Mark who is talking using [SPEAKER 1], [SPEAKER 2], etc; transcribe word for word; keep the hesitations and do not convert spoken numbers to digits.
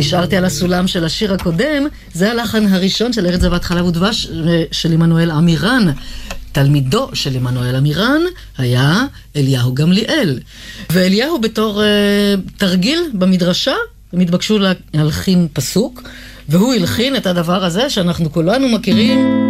[SPEAKER 1] נשארתי על הסולם של השיר הקודם, זה הלחן הראשון של ארץ זבת חלב ודבש של עמנואל עמירן. תלמידו של עמנואל עמירן היה אליהו גמליאל. ואליהו בתור uh, תרגיל במדרשה, הם התבקשו להלחין פסוק, והוא הלחין את הדבר הזה שאנחנו כולנו מכירים.